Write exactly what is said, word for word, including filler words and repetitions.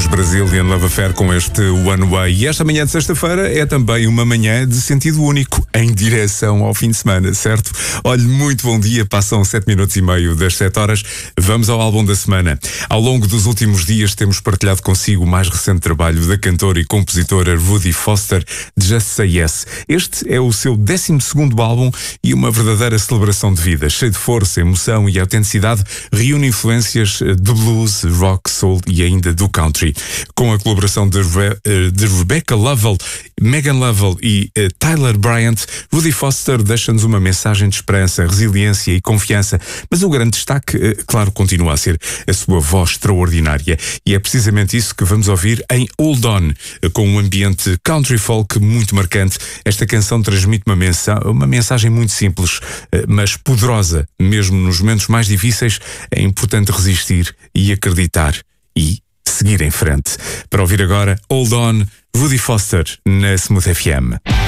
Brazilian Love Affair com este One Way. E esta manhã de sexta-feira é também uma manhã de sentido único, em direção ao fim de semana, certo? Olhe, muito bom dia, passam sete minutos e meio das sete horas. Vamos ao álbum da semana. Ao longo dos últimos dias temos partilhado consigo o mais recente trabalho da cantora e compositora Ruthie Foster, Just Say Yes. Este é o seu décimo segundo álbum e uma verdadeira celebração de vida, cheio de força, emoção e autenticidade, reúne influências de blues, rock, soul e ainda do country. Com a colaboração de, Re, de Rebecca Lovell, Megan Lovell e uh, Tyler Bryant, Ruthie Foster deixa-nos uma mensagem de esperança, resiliência e confiança, mas o grande destaque, uh, claro, continua a ser a sua voz extraordinária, e é precisamente isso que vamos ouvir em Hold On, uh, com um ambiente country folk muito marcante. Esta canção transmite uma, mensa uma mensagem muito simples, uh, mas poderosa. Mesmo nos momentos mais difíceis, é importante resistir e acreditar e seguir em frente. Para ouvir agora, Hold On, Ruthie Foster, na Smooth F M.